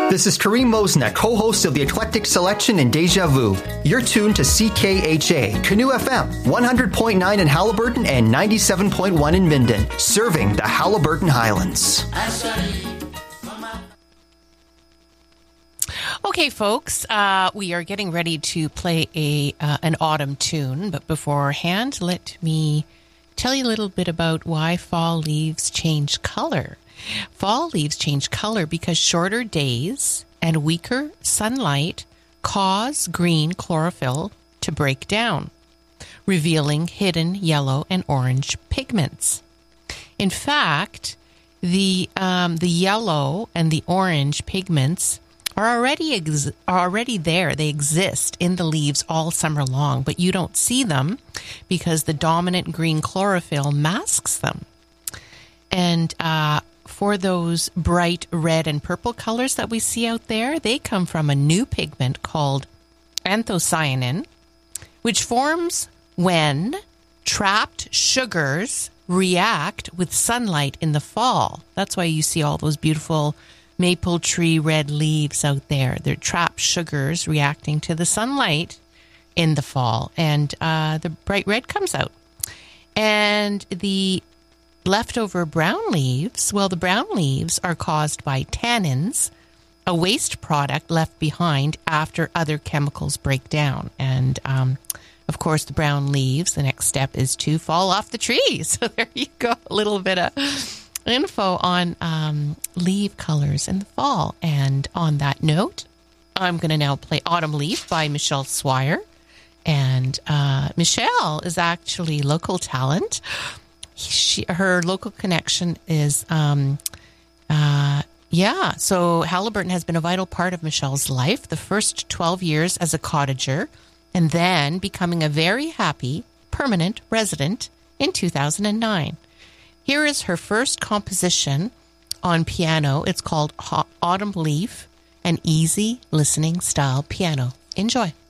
This is Kareem Mosna, co-host of the Eclectic Selection in Deja Vu. You're tuned to CKHA, Canoe FM, 100.9 in Haliburton and 97.1 in Minden, serving the Haliburton Highlands. Okay, folks, we are getting ready to play an autumn tune, but beforehand, let me tell you a little bit about why fall leaves change color. Fall leaves change color because shorter days and weaker sunlight cause green chlorophyll to break down, revealing hidden yellow and orange pigments. In fact, the yellow and the orange pigments are already there. They exist in the leaves all summer long, but you don't see them because the dominant green chlorophyll masks them. And for those bright red and purple colors that we see out there, they come from a new pigment called anthocyanin, which forms when trapped sugars react with sunlight in the fall. That's why you see all those beautiful maple tree red leaves out there. They're trapped sugars reacting to the sunlight in the fall, and the bright red comes out. And the leftover brown leaves, well, the brown leaves are caused by tannins, a waste product left behind after other chemicals break down. And, of course, the brown leaves, the next step is to fall off the tree. So there you go, a little bit of info on leaf colors in the fall. And on that note, I'm going to now play Autumn Leaf by Michelle Swire. And Michelle is actually local talent. Her local connection is, so Haliburton has been a vital part of Michelle's life, the first 12 years as a cottager, and then becoming a very happy permanent resident in 2009. Here is her first composition on piano. It's called Autumn Leaf, an easy listening style piano. Enjoy.